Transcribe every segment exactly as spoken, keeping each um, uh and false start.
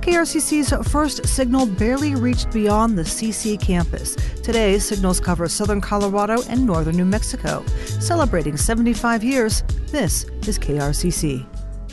K R C C's first signal barely reached beyond the C C campus. Today, signals cover southern Colorado and northern New Mexico. Celebrating seventy-five years, this is K R C C.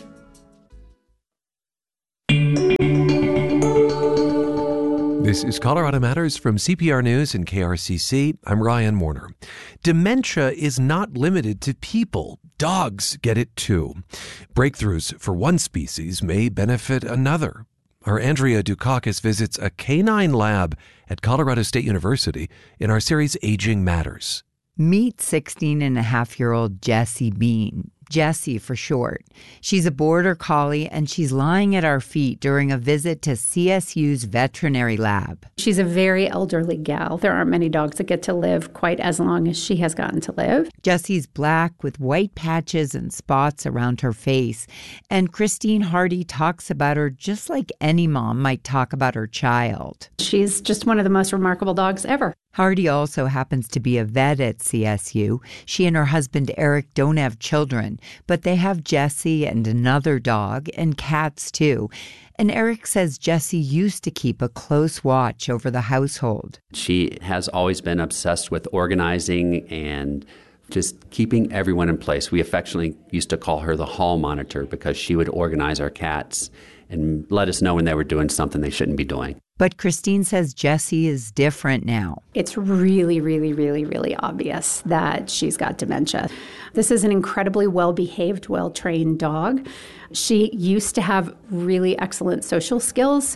This is Colorado Matters from C P R News and K R C C. I'm Ryan Warner. Dementia is not limited to people. Dogs get it too. Breakthroughs for one species may benefit another. Our Andrea Dukakis visits a canine lab at Colorado State University in our series Aging Matters. Meet sixteen and a half year old Jessie Bean. Jessie for short. She's a border collie and she's lying at our feet during a visit to C S U's veterinary lab. She's a very elderly gal. There aren't many dogs that get to live quite as long as she has gotten to live. Jessie's black with white patches and spots around her face. And Christine Hardy talks about her just like any mom might talk about her child. She's just one of the most remarkable dogs ever. Hardy also happens to be a vet at C S U. She and her husband Eric don't have children, but they have Jessie and another dog and cats too. And Eric says Jessie used to keep a close watch over the household. She has always been obsessed with organizing and just keeping everyone in place. We affectionately used to call her the hall monitor because she would organize our cats and let us know when they were doing something they shouldn't be doing. But Christine says Jessie is different now. It's really, really, really, really obvious that she's got dementia. This is an incredibly well-behaved, well-trained dog. She used to have really excellent social skills,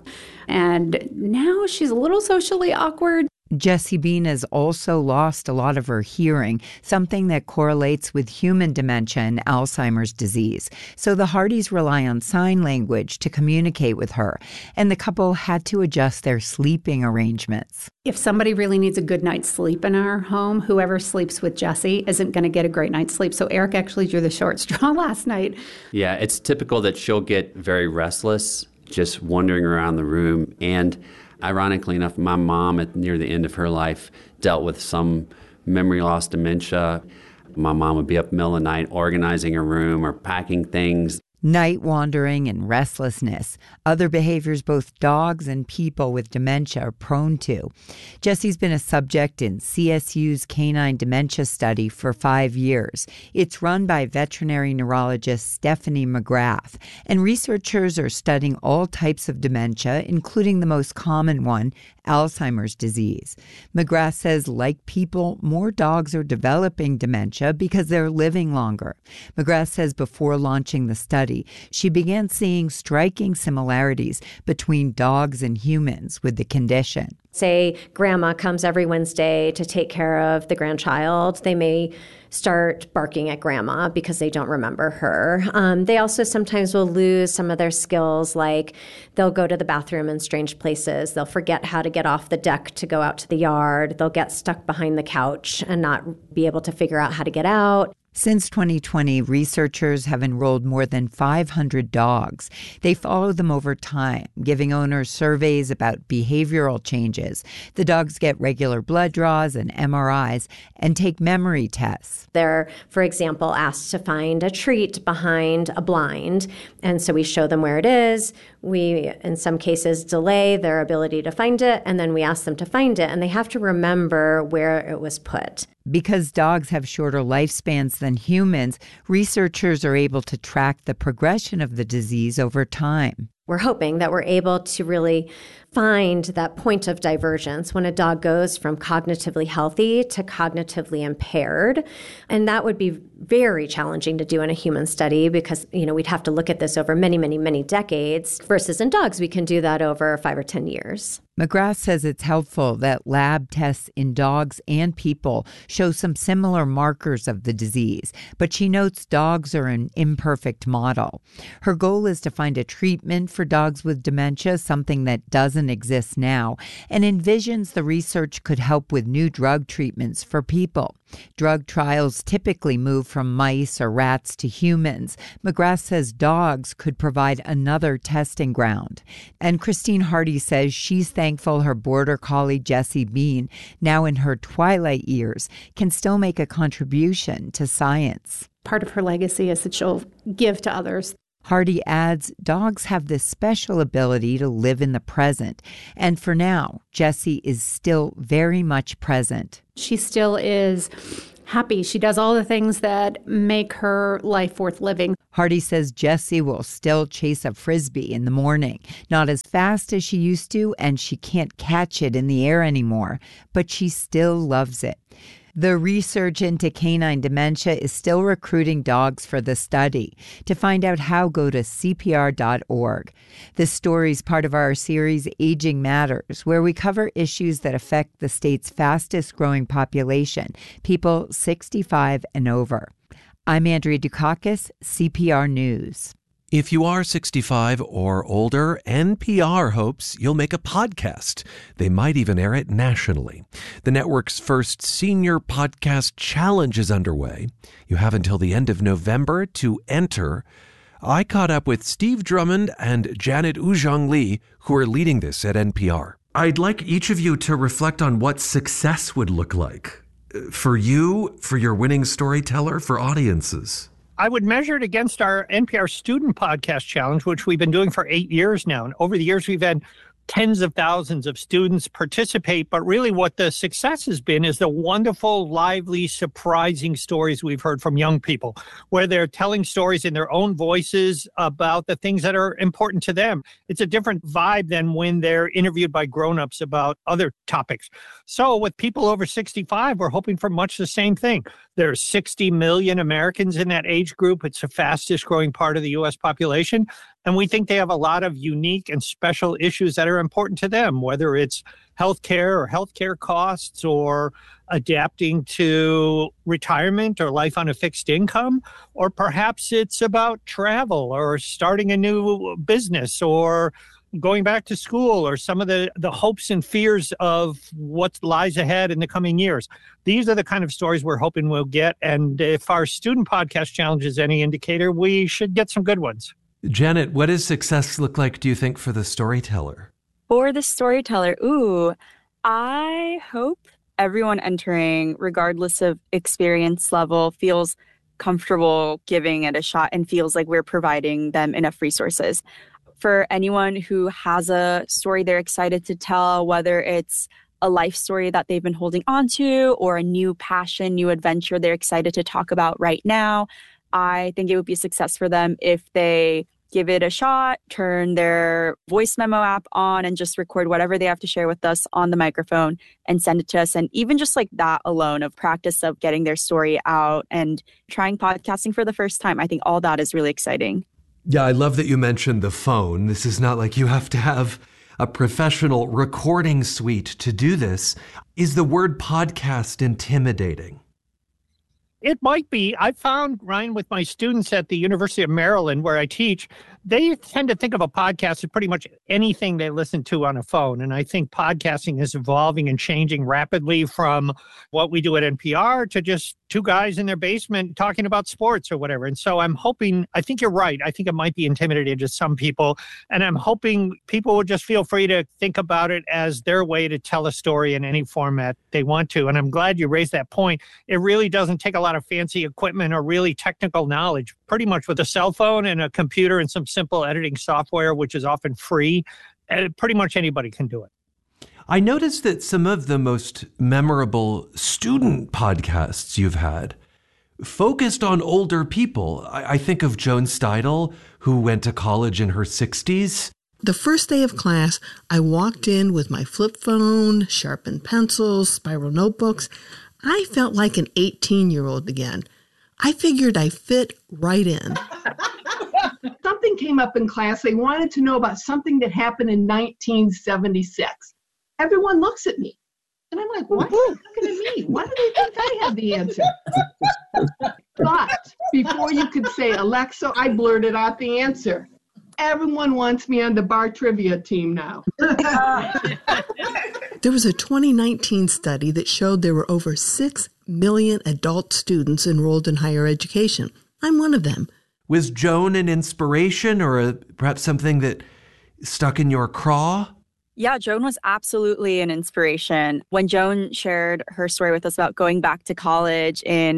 and now she's a little socially awkward. Jessie Bean has also lost a lot of her hearing, something that correlates with human dementia and Alzheimer's disease. So the Hardys rely on sign language to communicate with her, and the couple had to adjust their sleeping arrangements. If somebody really needs a good night's sleep in our home, whoever sleeps with Jessie isn't going to get a great night's sleep. So Eric actually drew the short straw last night. Yeah, it's typical that she'll get very restless, just wandering around the room. And ironically enough, my mom, at near the end of her life, dealt with some memory loss dementia. My mom would be up in the middle of the night organizing her room or packing things. Night wandering and restlessness, other behaviors both dogs and people with dementia are prone to. Jessie's been a subject in C S U's canine dementia study for five years. It's run by veterinary neurologist Stephanie McGrath, and researchers are studying all types of dementia, including the most common one, Alzheimer's disease. McGrath says, like people, more dogs are developing dementia because they're living longer. McGrath says before launching the study, she began seeing striking similarities between dogs and humans with the condition. Say grandma comes every Wednesday to take care of the grandchild. They may start barking at grandma because they don't remember her. Um, they also sometimes will lose some of their skills, like they'll go to the bathroom in strange places. They'll forget how to get off the deck to go out to the yard. They'll get stuck behind the couch and not be able to figure out how to get out. Since twenty twenty, researchers have enrolled more than five hundred dogs. They follow them over time, giving owners surveys about behavioral changes. The dogs get regular blood draws and M R Is and take memory tests. They're, for example, asked to find a treat behind a blind, and so we show them where it is. We, in some cases, delay their ability to find it, and then we ask them to find it, and they have to remember where it was put. Because dogs have shorter lifespans than humans, researchers are able to track the progression of the disease over time. We're hoping that we're able to really find that point of divergence when a dog goes from cognitively healthy to cognitively impaired. And that would be very challenging to do in a human study because, you know, we'd have to look at this over many, many, many decades versus in dogs, we can do that over five or ten years. McGrath says it's helpful that lab tests in dogs and people show some similar markers of the disease, but she notes dogs are an imperfect model. Her goal is to find a treatment for dogs with dementia, something that doesn't exist now, and envisions the research could help with new drug treatments for people. Drug trials typically move from mice or rats to humans. McGrath says dogs could provide another testing ground. And Christine Hardy says she's thankful her border collie Jessie Bean, now in her twilight years, can still make a contribution to science. Part of her legacy is that she'll give to others. Hardy adds dogs have this special ability to live in the present. And for now, Jessie is still very much present. She still is happy. She does all the things that make her life worth living. Hardy says Jessie will still chase a Frisbee in the morning, not as fast as she used to, and she can't catch it in the air anymore, but she still loves it. The research into canine dementia is still recruiting dogs for the study. To find out how, go to C P R dot org. This story is part of our series Aging Matters, where we cover issues that affect the state's fastest growing population, people sixty-five and over. I'm Andrea Dukakis, C P R News. If you are sixty-five or older, N P R hopes you'll make a podcast. They might even air it nationally. The network's first Senior Podcast Challenge is underway. You have until the end of November to enter. I caught up with Steve Drummond and Janet Woo-Jung Lee, who are leading this at N P R. I'd like each of you to reflect on what success would look like for you, for your winning storyteller, for audiences. I would measure it against our N P R Student Podcast Challenge, which we've been doing for eight years now. And over the years, we've had tens of thousands of students participate. But really what the success has been is the wonderful, lively, surprising stories we've heard from young people, where they're telling stories in their own voices about the things that are important to them. It's a different vibe than when they're interviewed by grown-ups about other topics. So with people over sixty-five, we're hoping for much the same thing. There's sixty million Americans in that age group. It's the fastest growing part of the U S population. And we think they have a lot of unique and special issues that are important to them, whether it's healthcare or healthcare costs or adapting to retirement or life on a fixed income, or perhaps it's about travel or starting a new business or going back to school or some of the, the hopes and fears of what lies ahead in the coming years. These are the kind of stories we're hoping we'll get. And if our Student Podcast Challenge is any indicator, we should get some good ones. Janet, what does success look like, do you think, for the storyteller? For the storyteller, ooh, I hope everyone entering, regardless of experience level, feels comfortable giving it a shot and feels like we're providing them enough resources. For anyone who has a story they're excited to tell, whether it's a life story that they've been holding on to or a new passion, new adventure they're excited to talk about right now, I think it would be a success for them if they give it a shot, turn their voice memo app on and just record whatever they have to share with us on the microphone and send it to us. And even just like that alone of practice of getting their story out and trying podcasting for the first time, I think all that is really exciting. Yeah, I love that you mentioned the phone. This is not like you have to have a professional recording suite to do this. Is the word podcast intimidating? It might be. I found, Ryan, with my students at the University of Maryland, where I teach, they tend to think of a podcast as pretty much anything they listen to on a phone. And I think podcasting is evolving and changing rapidly from what we do at N P R to just two guys in their basement talking about sports or whatever. And so I'm hoping, I think you're right. I think it might be intimidating to some people. And I'm hoping people would just feel free to think about it as their way to tell a story in any format they want to. And I'm glad you raised that point. It really doesn't take a lot of fancy equipment or really technical knowledge. Pretty much with a cell phone and a computer and some simple editing software, which is often free, pretty much anybody can do it. I noticed that some of the most memorable student podcasts you've had focused on older people. I, I think of Joan Steidel, who went to college in her sixties. The first day of class, I walked in with my flip phone, sharpened pencils, spiral notebooks. I felt like an eighteen-year-old again. I figured I fit right in. Something came up in class. They wanted to know about something that happened in nineteen seventy-six. Everyone looks at me. And I'm like, why are they looking at me? Why do they think I have the answer? But before you could say, Alexa, I blurted out the answer. Everyone wants me on the bar trivia team now. There was a twenty nineteen study that showed there were over six million adult students enrolled in higher education. I'm one of them. Was Joan an inspiration or a, perhaps something that stuck in your craw? Yeah, Joan was absolutely an inspiration. When Joan shared her story with us about going back to college in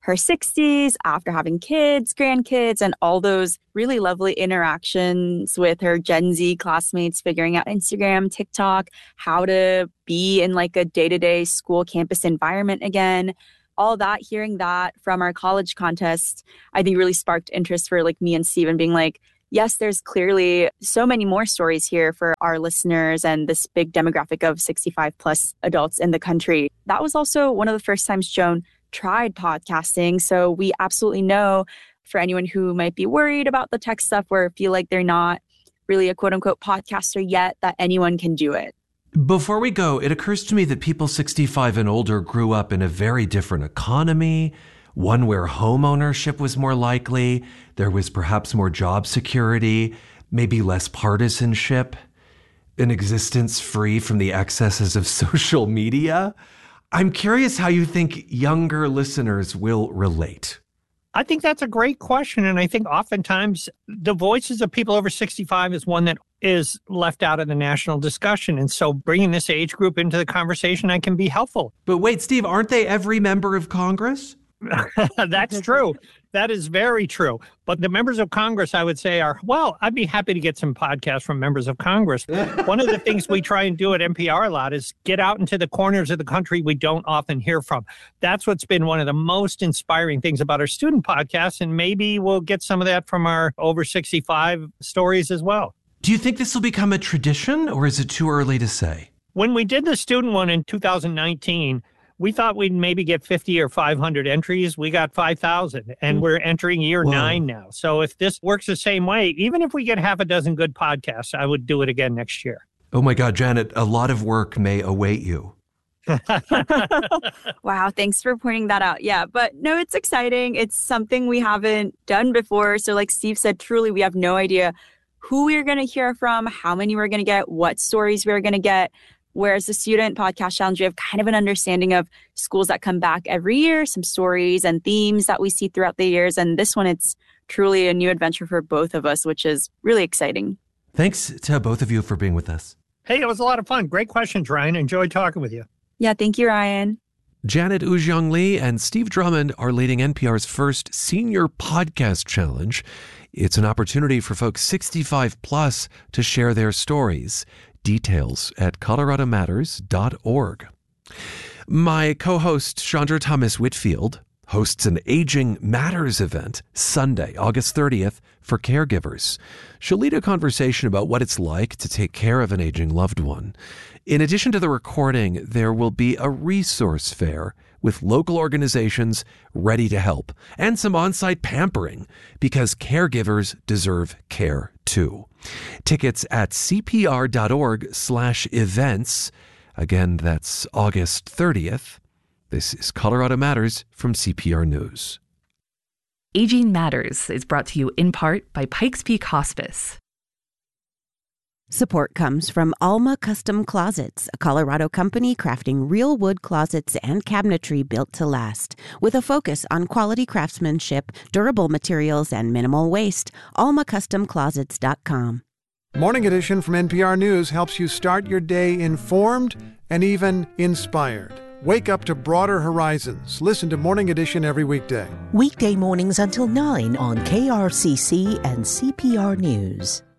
her sixties after having kids, grandkids, and all those really lovely interactions with her Gen Z classmates, figuring out Instagram, TikTok, how to be in like a day-to-day school campus environment again. All that, hearing that from our college contest, I think really sparked interest for like me and Steven being like, yes, there's clearly so many more stories here for our listeners and this big demographic of sixty-five plus adults in the country. That was also one of the first times Joan tried podcasting. So we absolutely know for anyone who might be worried about the tech stuff or feel like they're not really a quote unquote podcaster yet, that anyone can do it. Before we go, it occurs to me that people sixty-five and older grew up in a very different economy, one where home ownership was more likely, there was perhaps more job security, maybe less partisanship, an existence free from the excesses of social media. I'm curious how you think younger listeners will relate. I think that's a great question. And I think oftentimes the voices of people over sixty-five is one that is left out of the national discussion. And so bringing this age group into the conversation, I can be helpful. But wait, Steve, aren't they every member of Congress? That's true. That is very true. But the members of Congress, I would say, are, well, I'd be happy to get some podcasts from members of Congress. One of the things we try and do at N P R a lot is get out into the corners of the country we don't often hear from. That's what's been one of the most inspiring things about our student podcasts. And maybe we'll get some of that from our over sixty-five stories as well. Do you think this will become a tradition, or is it too early to say? When we did the student one in two thousand nineteen, we thought we'd maybe get fifty or five hundred entries. We got five thousand, and we're entering year Whoa. nine now. So if this works the same way, even if we get half a dozen good podcasts, I would do it again next year. Oh my God, Janet, a lot of work may await you. Wow, thanks for pointing that out. Yeah, but no, it's exciting. It's something we haven't done before. So like Steve said, truly, we have no idea who we're going to hear from, how many we're going to get, what stories we're going to get. Whereas the Student Podcast Challenge, we have kind of an understanding of schools that come back every year, some stories and themes that we see throughout the years. And this one, it's truly a new adventure for both of us, which is really exciting. Thanks to both of you for being with us. Hey, it was a lot of fun. Great questions, Ryan. Enjoyed talking with you. Yeah, thank you, Ryan. Janet Woojeong Lee and Steve Drummond are leading N P R's first Senior Podcast Challenge. It's an opportunity for folks sixty-five plus to share their stories. Details at colorado matters dot org. My co-host Chandra Thomas Whitfield hosts an Aging Matters event Sunday, August thirtieth for caregivers. She'll lead a conversation about what it's like to take care of an aging loved one. In addition to the recording, there will be a resource fair with local organizations ready to help and some on-site pampering because caregivers deserve care too. Tickets at cpr.org slash events. Again, that's August thirtieth. This is Colorado Matters from C P R News. Aging Matters is brought to you in part by Pikes Peak Hospice. Support comes from Alma Custom Closets, a Colorado company crafting real wood closets and cabinetry built to last. With a focus on quality craftsmanship, durable materials, and minimal waste, alma custom closets dot com. Morning Edition from N P R News helps you start your day informed and even inspired. Wake up to broader horizons. Listen to Morning Edition every weekday. Weekday mornings until nine on K R C C and C P R News.